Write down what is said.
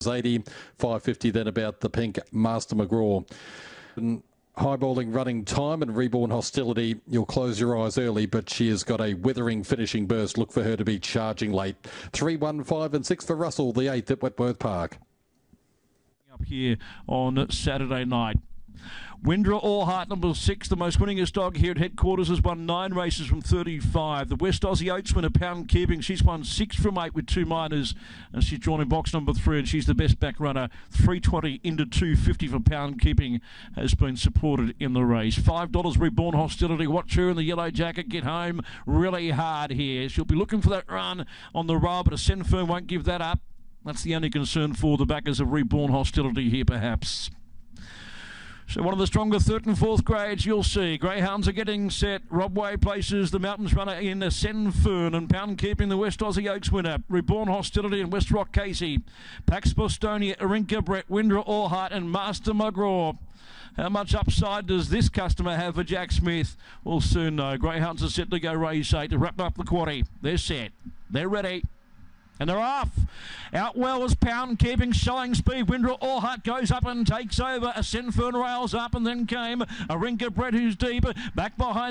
80, 550 then about the pink Master McGraw. And high bowling running time and Reborn Hostility, you'll close your eyes early, but she has got a withering finishing burst. Look for her to be charging late. 3, 1, 5 and 6 for Russell, the 8th at Wentworth Park. Up here on Saturday night. Windra Allheart, number 6, the most winningest dog here at headquarters, has won 9 races from 35. The West Aussie Oats winner, Pound Keeping, she's won 6 from 8 with 2 minors, and she's drawn in box number 3, and she's the best back runner. 320 into 250 for Pound Keeping has been supported in the race. $5 Reborn Hostility. Watch her in the yellow jacket get home really hard here. She'll be looking for that run on the roll, but Ascend Firm won't give that up. That's the only concern for the backers of Reborn Hostility here, perhaps. So one of the stronger 3rd and 4th grades you'll see. Greyhounds are getting set. Rob Way places the Mountains runner in Ascend Fern, and Pound Keeping the West Aussie Oaks winner. Reborn Hostility and West Rock Casey. Pax Bostonia, Arinka Brett, Windra Allheart and Master McGraw. How much upside does this customer have for Jack Smith? We'll soon know. Greyhounds are set to go race 8 to wrap up the quaddie. They're set. They're ready. And they're off. Out well was Pound Keeping, showing speed. Windra Allheart goes up and takes over. Ascend Fern rails up, and then came Arinka Brett, who's deep. Back behind